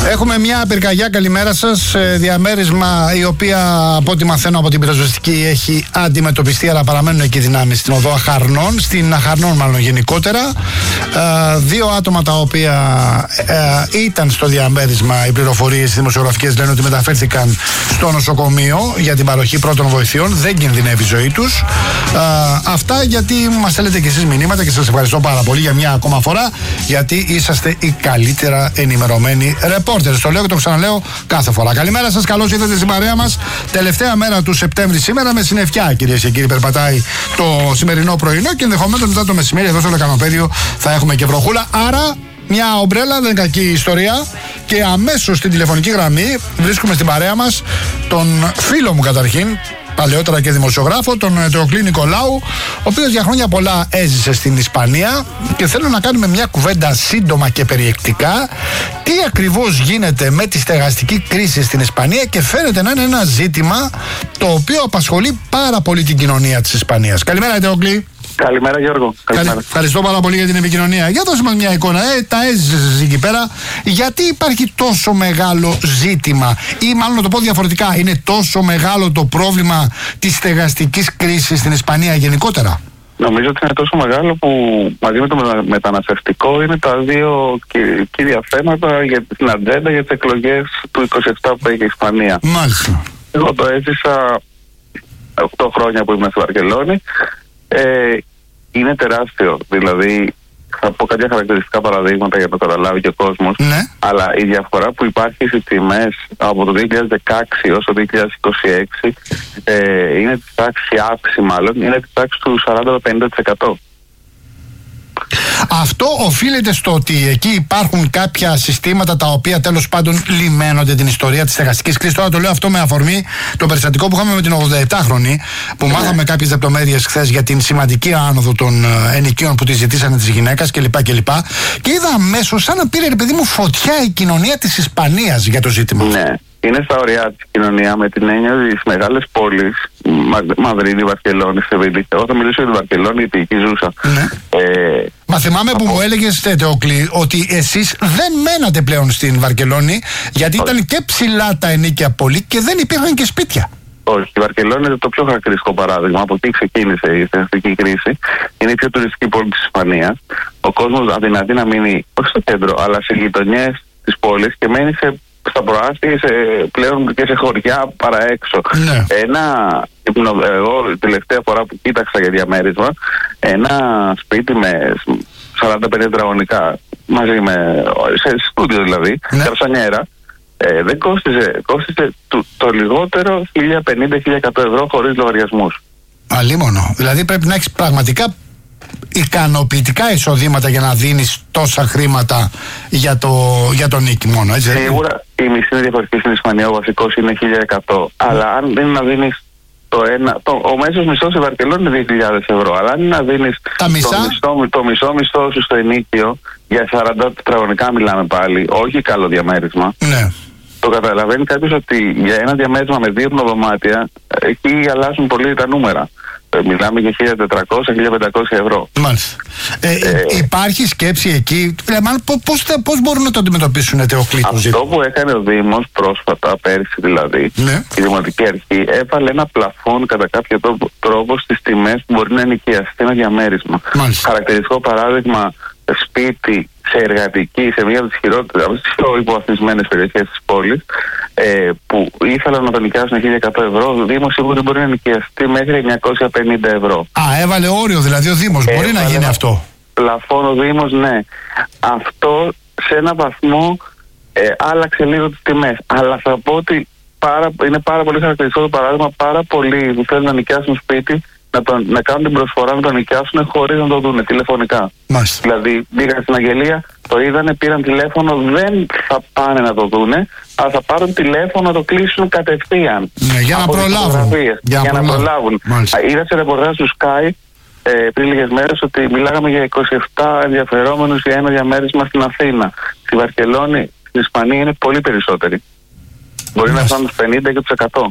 Έχουμε μια πυρκαγιά, καλημέρα σας. Διαμέρισμα η οποία, από ό,τι μαθαίνω από την πυροσβεστική, έχει αντιμετωπιστεί, αλλά παραμένουν εκεί δυνάμεις στην οδό Αχαρνών, στην Αχαρνών μάλλον γενικότερα. Δύο άτομα τα οποία ήταν στο διαμέρισμα, οι πληροφορίες δημοσιογραφικές λένε ότι μεταφέρθηκαν στο νοσοκομείο για την παροχή πρώτων βοηθειών. Δεν κινδυνεύει η ζωή τους. Αυτά γιατί μας στέλνετε και εσείς μηνύματα και σας ευχαριστώ πάρα πολύ για μια ακόμα φορά, γιατί είσαστε οι καλύτερα ενημερωμένοι ρεπόρτερ. Το λέω και το ξαναλέω κάθε φορά. Καλημέρα σας, καλώς ήρθατε στην παρέα μας. Τελευταία μέρα του Σεπτέμβρη σήμερα, με συννεφιά, κυρίες και κύριοι. Περπατάει το σημερινό πρωινό και ενδεχομένως μετά το μεσημέρι εδώ στο Λεκανοπέδιο θα έχουμε και βροχούλα. Άρα μια ομπρέλα δεν είναι κακή ιστορία. Και αμέσως στην τηλεφωνική γραμμή βρίσκουμε στην παρέα μας τον φίλο μου καταρχήν, παλαιότερα και δημοσιογράφο, τον Θεοκλή Νικολάου, ο οποίος για χρόνια πολλά έζησε στην Ισπανία, και θέλω να κάνουμε μια κουβέντα σύντομα και περιεκτικά τι ακριβώς γίνεται με τη στεγαστική κρίση στην Ισπανία, και φαίνεται να είναι ένα ζήτημα το οποίο απασχολεί πάρα πολύ την κοινωνία της Ισπανίας. Καλημέρα, Θεοκλή. Καλημέρα, Γιώργο. Ευχαριστώ πάρα πολύ για την επικοινωνία. Για δώσε μας μια εικόνα. Τα έζησες εκεί πέρα. Γιατί υπάρχει τόσο μεγάλο ζήτημα, ή μάλλον να το πω διαφορετικά, είναι τόσο μεγάλο το πρόβλημα της στεγαστικής κρίσης στην Ισπανία γενικότερα? Νομίζω ότι είναι τόσο μεγάλο που μαζί με το μεταναστευτικό είναι τα δύο κύρια θέματα για την ατζέντα για τις εκλογές του 27 που έχει η Ισπανία. Μάλιστα. Εγώ το έζησα 8 χρόνια που ήμουν στη Βαρκελόνη. Είναι τεράστιο, δηλαδή θα πω κάποια χαρακτηριστικά παραδείγματα για να το καταλάβει και ο κόσμος. Ναι. Αλλά η διαφορά που υπάρχει στις τιμές από το 2016 έως το 2026 είναι της τάξης, η αύξηση μάλλον, είναι της τάξης του 40-50%. Αυτό οφείλεται στο ότι εκεί υπάρχουν κάποια συστήματα τα οποία τέλος πάντων λιμένονται την ιστορία της στεγαστικής κρίσης. Τώρα το λέω αυτό με αφορμή το περιστατικό που είχαμε με την 87χρονη, που μάθαμε κάποιες λεπτομέρειες χθες για την σημαντική άνοδο των ενοικίων που τη ζητήσανε της γυναίκας κλπ. Και είδα αμέσως σαν να πήρε, παιδί μου, φωτιά η κοινωνία της Ισπανίας για το ζήτημα. Ναι. Είναι στα ωριά της κοινωνία, με την έννοια ότι στις μεγάλες πόλεις, Μαδρίτη, Βαρκελόνη, Σεβίλη. Εγώ θα μιλήσω για την Βαρκελόνη, γιατί εκεί ζούσα. Ναι. Μα θυμάμαι που μου έλεγες, Θεοκλή, ότι εσείς δεν μένατε πλέον στην Βαρκελόνη, γιατί ήταν και ψηλά τα ενοίκια πολύ και δεν υπήρχαν και σπίτια. Όχι, η Βαρκελόνη είναι το πιο χαρακτηριστικό παράδειγμα. Από εκεί ξεκίνησε η στεγαστική κρίση. Είναι η πιο τουριστική πόλη της Ισπανίας. Ο κόσμος αδυνατεί να μείνει όχι στο κέντρο, αλλά σε γειτονιές της πόλης, και μένει στα προάστια, πλέον και σε χωριά παρά έξω. Ναι. Εγώ τελευταία φορά που κοίταξα για διαμέρισμα, ένα σπίτι με 40-50 τετραγωνικά, μαζί σε στούντιο δηλαδή, ναι, καρσονιέρα, δεν κόστιζε το λιγότερο 1.050-1.100 ευρώ χωρίς λογαριασμούς. Αλίμονο. Δηλαδή πρέπει να έχεις πραγματικά ικανοποιητικά εισοδήματα για να δίνεις τόσα χρήματα για το νίκη μόνο, έτσι? Σίγουρα η μισή είναι διαφορετική στην Ισπανία, ο βασικός είναι 1.100. Αλλά αν είναι να δίνεις ο μέσος μισθός στη Βαρκελόνη είναι 2.000 ευρώ. Αλλά αν είναι να δίνεις το μισό μισθό σου στο ενίκιο, για 40 τετραγωνικά μιλάμε πάλι, όχι καλό διαμέρισμα. Ναι. Το καταλαβαίνει κάποιος ότι για ένα διαμέρισμα με 2 δωμάτια, εκεί αλλάζουν πολύ τα νούμερα. Μιλάμε για 1.400-1.500 ευρώ. Μάλιστα. Υπάρχει σκέψη εκεί, πώς μπορούν να το αντιμετωπίσουν, Θεοκλή? Αυτό που έκανε ο Δήμος πρόσφατα, πέρσι δηλαδή, ναι, η Δημοτική Αρχή έβαλε ένα πλαφόν κατά κάποιο τρόπο στις τιμές που μπορεί να ενοικιαστεί ένα διαμέρισμα. Μάλιστα. Χαρακτηριστικό παράδειγμα, σπίτι σε εργατική, σε μία από τις χειρότερες, από τις πιο υποβαθμισμένες περιοχές της πόλης, που ήθελαν να το νοικιάσουν 1.100 ευρώ, ο Δήμος σίγουρα μπορεί να νοικιαστεί μέχρι 950 ευρώ. Έβαλε όριο δηλαδή ο Δήμος, μπορεί να γίνει αυτό? Πλαφόν ο Δήμος, ναι. Αυτό σε ένα βαθμό άλλαξε λίγο τις τιμές. Αλλά θα πω ότι είναι πάρα πολύ χαρακτηριστικό το παράδειγμα, πάρα πολλοί που θέλουν να νοικιάσουν σπίτι να κάνουν την προσφορά να το νοικιάσουν χωρίς να το δουν τηλεφωνικά. Μάλιστα. Δηλαδή πήγαν στην αγγελία, το είδανε, πήραν τηλέφωνο, δεν θα πάνε να το δούνε, αλλά θα πάρουν τηλέφωνο να το κλείσουν κατευθείαν. Ναι, για να προλάβουν. Για να προλάβουν. Είδα σε ρεπορτάζ του Sky πριν λίγες μέρες ότι μιλάγαμε για 27 ενδιαφερόμενους για ένα διαμέρισμα στην Αθήνα. Στη Βαρκελόνη, στην Ισπανία είναι πολύ περισσότεροι. Μπορεί να φτάνουν 50 και 100%.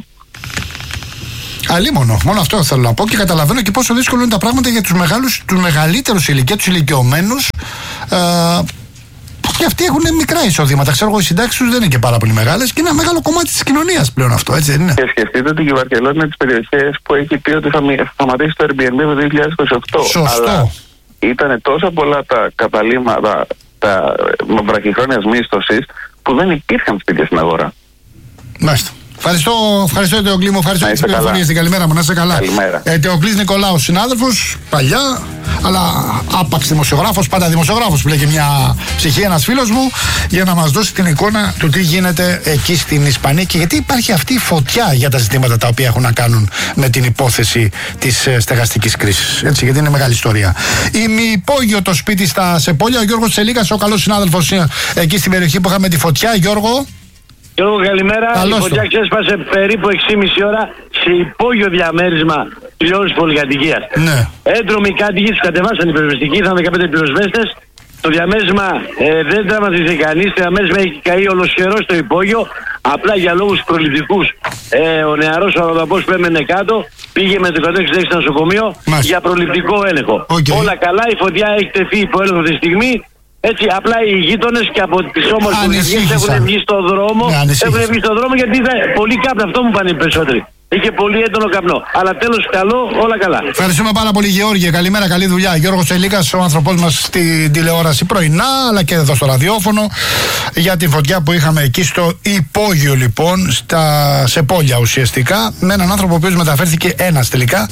Αλίμονο, μόνο αυτό θέλω να πω, και καταλαβαίνω και πόσο δύσκολο είναι τα πράγματα για τους μεγαλύτερους ηλικία, τους ηλικιωμένους, και αυτοί έχουν μικρά εισοδήματα. Ξέρω εγώ, οι συντάξεις τους δεν είναι και πάρα πολύ μεγάλες και είναι ένα μεγάλο κομμάτι της κοινωνίας πλέον αυτό, έτσι δεν είναι? Και σκεφτείτε ότι η Βαρκελόνη είναι τις περιοχές που έχει πει ότι θα σταματήσει το Airbnb το 2028. Σωστό. Αλλά ήταν τόσα πολλά τα καταλήμματα τα βραχυχρόνιας μίσθωσης που δεν υπήρχαν σπίτια στην αγορά. Μάλιστα. Ευχαριστώ Τεοκλή μου, ευχαριστώ για τις πληροφορίες. Την καλημέρα μου, να είσαι καλά. Καλημέρα. Τεοκλής Νικολάου, συνάδελφος, παλιά, αλλά άπαξ δημοσιογράφος, πάντα δημοσιογράφος που λέει και μια ψυχή, ένας φίλος μου, για να μας δώσει την εικόνα του τι γίνεται εκεί στην Ισπανία και γιατί υπάρχει αυτή η φωτιά για τα ζητήματα τα οποία έχουν να κάνουν με την υπόθεση της στεγαστικής κρίσης. Έτσι, γιατί είναι μεγάλη ιστορία. Ημιυπόγειο το σπίτι στα Σεπόλια, ο Γιώργος Τσελίκας, ο καλός συνάδελφος εκεί στην περιοχή που είχαμε τη φωτιά. Γιώργο. Γιώργο, καλημέρα. Η φωτιά ξέσπασε περίπου 6,5 ώρα σε υπόγειο διαμέρισμα πλειώνης πολυκατοικίας. Ναι. Έντρομοι κάτοικοι τους κατεβάσαν οι πυροσβεστικοί, ήταν 15 πυροσβέστες. Το διαμέρισμα δεν τραυματίζεται κανείς. Το διαμέρισμα έχει καεί ολοσχερό στο υπόγειο. Απλά για λόγους προληπτικούς. Ο νεαρός Αροδαπός που έμενε κάτω πήγε με το 166 στο νοσοκομείο για προληπτικό έλεγχο. Όλα καλά, η φωτιά έχει τεθεί υπό έλεγχο τη στιγμή. Έτσι, απλά οι γείτονες και από τις όμορφες περιοχές έχουν βγει στον δρόμο. Έχουν βγει στον δρόμο γιατί ήταν πολύ κάπνο. Αυτό μου πάνε οι περισσότεροι. Είχε πολύ έντονο καπνό. Αλλά τέλος καλό, όλα καλά. Ευχαριστούμε πάρα πολύ, Γεώργια. Καλημέρα, καλή δουλειά. Γιώργος Τσελίκας, ο άνθρωπός μας στην τηλεόραση πρωινά, αλλά και εδώ στο ραδιόφωνο, για την φωτιά που είχαμε εκεί στο υπόγειο, λοιπόν, στα Σεπόλια ουσιαστικά, με έναν άνθρωπο ο οποίος μεταφέρθηκε ένας τελικά,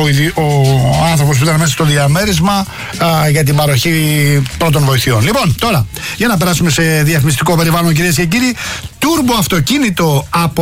ο άνθρωπος που ήταν μέσα στο διαμέρισμα για την παροχή πρώτων βοηθειών. Λοιπόν, τώρα, για να περάσουμε σε διαφημιστικό περιβάλλον, κυρίες και κύριοι, τούρμπο αυτοκίνητο από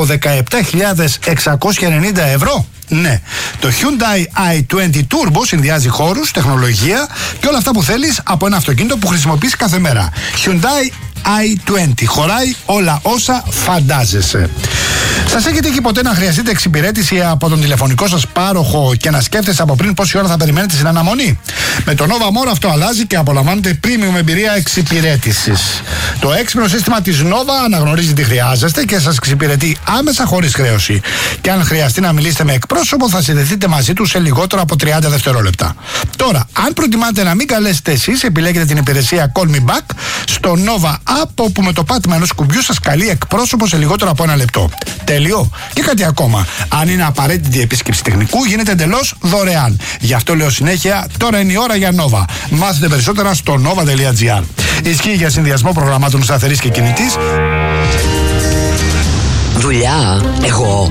17.690 ευρώ. Ναι, το Hyundai i20 Turbo συνδυάζει χώρους, τεχνολογία και όλα αυτά που θέλεις από ένα αυτοκίνητο που χρησιμοποιείς κάθε μέρα. Hyundai i20 χωράει όλα όσα φαντάζεσαι. Σας έχετε εκεί ποτέ να χρειαστείτε εξυπηρέτηση από τον τηλεφωνικό σας πάροχο και να σκέφτεστε από πριν πόση ώρα θα περιμένετε στην αναμονή? Με το Nova More αυτό αλλάζει και απολαμβάνετε premium εμπειρία εξυπηρέτησης. Το έξυπνο σύστημα της Nova αναγνωρίζει τι χρειάζεστε και σας εξυπηρετεί άμεσα χωρίς χρέωση. Και αν χρειαστεί να μιλήσετε με εκπρόσωπο, θα συνδεθείτε μαζί του σε λιγότερο από 30 δευτερόλεπτα. Τώρα, αν προτιμάτε να μην καλέσετε εσείς, επιλέγετε την υπηρεσία Call Me Back στο Nova App, όπου με το πάτημα ενός κουμπιού σας καλεί εκπρόσωπο σε λιγότερο από 1 λεπτό. Τέλειο. Και κάτι ακόμα. Αν είναι απαραίτητη η επίσκεψη τεχνικού, γίνεται εντελώς δωρεάν. Γι' αυτό λέω συνέχεια, τώρα είναι η ώρα για Nova. Μάθετε περισσότερα στο nova.gr. Ισχύει για συνδυασμό προγραμμάτων σταθερής και κινητής. Δουλειά, εγώ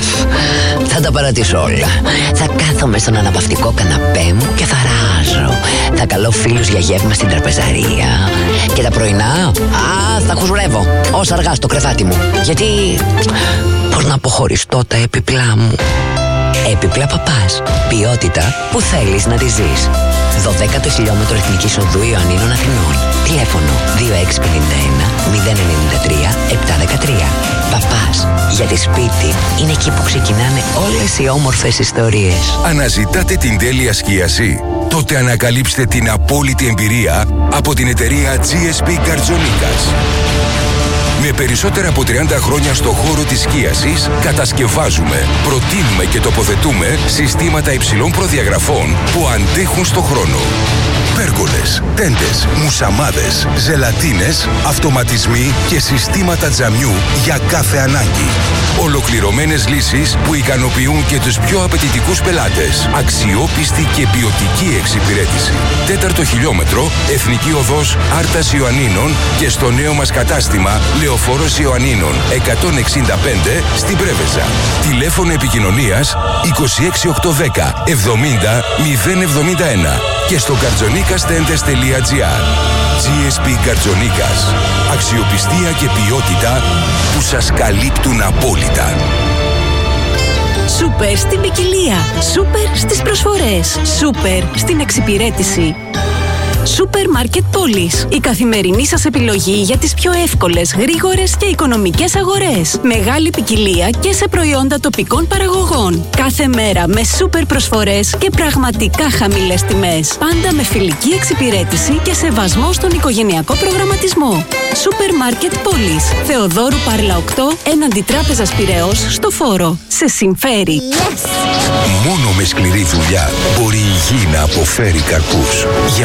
θα τα παρατήσω όλα. Θα κάθομαι στον αναπαυτικό καναπέ μου και θα ράζω. Θα καλώ φίλους για γεύμα στην τραπεζαρία. Και τα πρωινά, θα χουζουρεύω ως αργά στο κρεβάτι μου. Γιατί, πώς να αποχωριστώ τα έπιπλά μου? Έπιπλα Παπάς. Ποιότητα που θέλεις να τη ζεις. 12ο χιλιόμετρο Εθνικής Οδού Ιωαννίνων Αθηνών. Τηλέφωνο 2651 093 713. Παπάς. Γιατί σπίτι είναι εκεί που ξεκινάνε όλες οι όμορφες ιστορίες. Αναζητάτε την τέλεια σκίαση? Τότε ανακαλύψτε την απόλυτη εμπειρία από την εταιρεία GSP Καρτζονίκας. Με περισσότερα από 30 χρόνια στο χώρο της σκίασης, κατασκευάζουμε, προτείνουμε και τοποθετούμε συστήματα υψηλών προδιαγραφών που αντέχουν στο χρόνο. Πέργολες, τέντες, μουσαμάδες, ζελατίνες, αυτοματισμοί και συστήματα τζαμιού για κάθε ανάγκη. Ολοκληρωμένες λύσεις που ικανοποιούν και τους πιο απαιτητικούς πελάτες. Αξιόπιστη και ποιοτική εξυπηρέτηση. 4ο χιλιόμετρο, Εθνική Οδός Άρτας Ιωαννίνων και στο νέο μας κατάστημα Λεωφόρος Ιωαννίνων 165 στην Πρέβεζα. Τηλέφωνο επικοινωνίας 26810 70 071 και στο kartzonikastentes.gr. GSP Καρτζονίκας. Αξιοπιστία και ποιότητα που σας καλύπτουν απόλυτα. Σούπερ στην ποικιλία. Σούπερ στις προσφορές. Σούπερ στην εξυπηρέτηση. Σούπερ Μάρκετ Πόλης. Η καθημερινή σας επιλογή για τις πιο εύκολες, γρήγορες και οικονομικές αγορές. Μεγάλη ποικιλία και σε προϊόντα τοπικών παραγωγών. Κάθε μέρα με σούπερ προσφορές και πραγματικά χαμηλές τιμές. Πάντα με φιλική εξυπηρέτηση και σεβασμό στον οικογενειακό προγραμματισμό. Σούπερ Μάρκετ Πόλης. Θεοδόρου Πάρλα 8, έναντι Τράπεζας Πειραιώς, στο Φόρο. Σε συμφέρει. Μόνο με σκληρή δουλειά μπορεί η γη να αποφέρει καρπούς. Γι' αυτό στη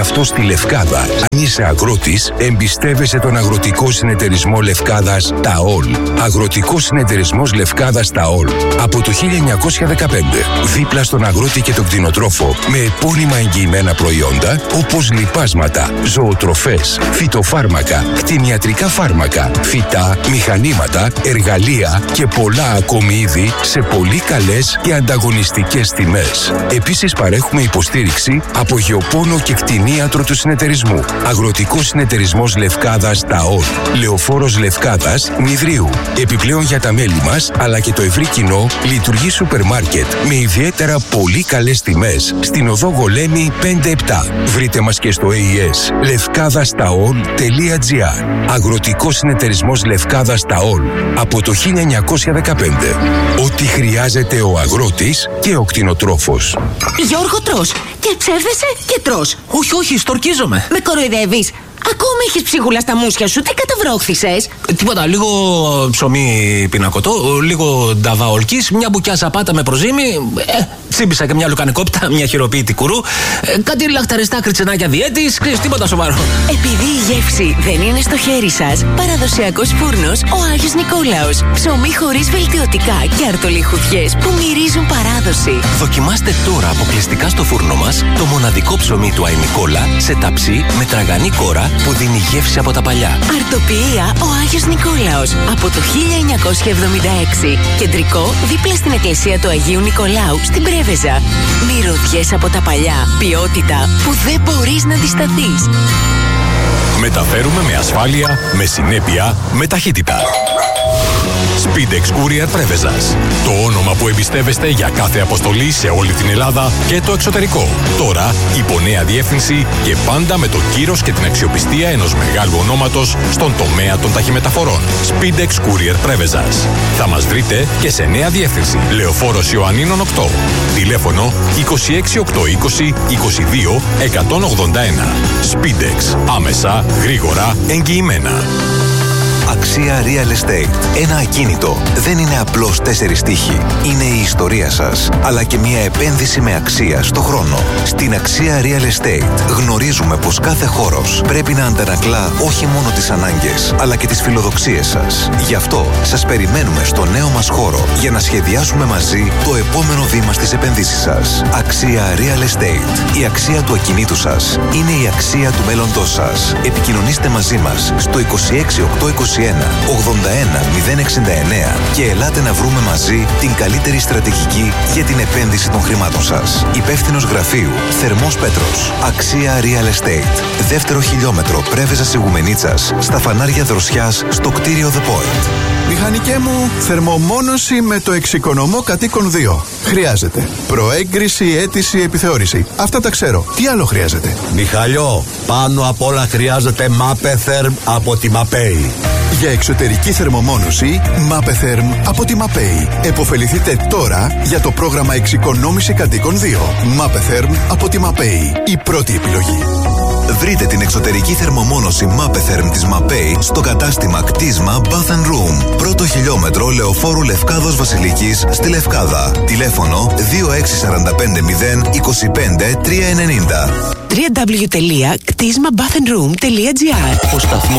Λευκάδα. Αν είσαι αγρότης, εμπιστεύεσαι τον Αγροτικό Συνεταιρισμό Λευκάδας ΤΑΟΛ. Αγροτικός Συνεταιρισμός Λευκάδας ΤΑΟΛ. Από το 1915. Δίπλα στον αγρότη και τον κτηνοτρόφο. Με επώνυμα εγγυημένα προϊόντα όπως λιπάσματα, ζωοτροφές, φυτοφάρμακα, κτηνιατρικά φάρμακα, φυτά, μηχανήματα, εργαλεία και πολλά ακόμη είδη σε πολύ καλές και ανταγωνιστικές τιμές. Επίσης παρέχουμε υποστήριξη από γεωπόνο και κτηνίατρο του συνεταιρισμού. Αγροτικός Συνεταιρισμός Λευκάδας ΤΑΟΛ. Λεωφόρος Λευκάδας Νηδρίου. Επιπλέον για τα μέλη μας αλλά και το ευρύ κοινό λειτουργεί σούπερ μάρκετ με ιδιαίτερα πολύ καλές τιμές στην οδό Γολέμη 5-7. Βρείτε μας και στο AES levkadastaol.gr. Αγροτικός Συνεταιρισμός Λευκάδας ΤΑΟΛ. Από το 1915. Ό,τι χρειάζεται ο αγρότης και ο κτηνοτρόφος. Γιώργο, τρως και ψεύδεσαι και τρως. Όχι, στορκίζομαι. Με κοροϊδεύεις? Ακόμα έχεις ψίχουλα στα μουσια σου, τι καταβρόχθησες? Τίποτα, λίγο ψωμί πινακωτό, λίγο νταβαολκής, μια μπουκιά σαπάτα με προζύμι, τσίμπησα και μια λουκανικόπτα, μια χειροποίητη κουρού, κάτι λαχταριστά κριτσενάκια διέτης, τίποτα σοβαρό. Επειδή η γεύση δεν είναι στο χέρι σας, παραδοσιακός φούρνος ο Άγιος Νικόλαος. Ψωμί χωρίς βελτιωτικά και αρτολιχουδιές που μυρίζουν παράδοση. Δοκιμάστε τώρα αποκλειστικά στο φούρνο μας το μοναδικό ψωμί του Άι Νικόλα σε ταψί με τραγανή κόρα που δίνει γεύση από τα παλιά. Αρτοποιία ο Άγιος Νικόλαος από το 1976. Κεντρικό δίπλα στην εκκλησία του Αγίου Νικολάου στην Πρέβεζα. Μυρωδιές από τα παλιά. Ποιότητα που δεν μπορείς να αντισταθείς. Μεταφέρουμε με ασφάλεια, με συνέπεια, με ταχύτητα. Speedex Courier Πρέβεζας. Το όνομα που εμπιστεύεστε για κάθε αποστολή σε όλη την Ελλάδα και το εξωτερικό. Τώρα υπό νέα διεύθυνση και πάντα με το κύρος και την αξιοπιστία ενός μεγάλου ονόματος στον τομέα των ταχυμεταφορών. Speedex Courier Πρέβεζας. Θα μας βρείτε και σε νέα διεύθυνση. Λεωφόρος Ιωαννίνων 8. Τηλέφωνο 26820 22 181. Speedex. Άμεσα, γρήγορα, εγγυημένα. Αξία Real Estate. Ένα ακίνητο δεν είναι απλώς 4 τοίχοι. Είναι η ιστορία σας, αλλά και μια επένδυση με αξία στο χρόνο. Στην Αξία Real Estate γνωρίζουμε πως κάθε χώρος πρέπει να αντανακλά όχι μόνο τις ανάγκες, αλλά και τις φιλοδοξίες σας. Γι' αυτό σας περιμένουμε στο νέο μας χώρο για να σχεδιάσουμε μαζί το επόμενο βήμα στις επενδύσεις σας. Αξία Real Estate. Η αξία του ακινήτου σας είναι η αξία του μέλλοντός σας. Επικοινωνήστε μαζί μας στο 26821 81 069 και ελάτε να βρούμε μαζί την καλύτερη στρατηγική για την επένδυση των χρημάτων σας. Υπεύθυνος γραφείου Θερμός Πέτρος. Αξία Real Estate. Δεύτερο χιλιόμετρο Πρέβεζας Ιγουμενίτσας, στα φανάρια Δροσιάς, στο κτίριο The Point. Μηχανικέ μου, θερμομόνωση με το εξοικονομώ κατοίκον 2. Χρειάζεται προέγκριση, αίτηση, επιθεώρηση. Αυτά τα ξέρω. Τι άλλο χρειάζεται? Μιχαλιό, πάνω απ' όλα χρειάζεται Mapetherm από τη Mapei. Για εξωτερική θερμομόνωση, Mapetherm από τη Mapei. Εποφεληθείτε τώρα για το πρόγραμμα εξοικονόμηση κατοίκων 2. Mapetherm από τη Mapei. Η πρώτη επιλογή. Βρείτε την εξωτερική θερμομόνωση Mapetherm της Mapei στο κατάστημα κτίσμα Bath & Room. Πρώτο χιλιόμετρο Λεωφόρου Λευκάδος Βασιλικής στη Λευκάδα. Τηλέφωνο 26450 25 390. www.κτίσμαbathandroom.gr.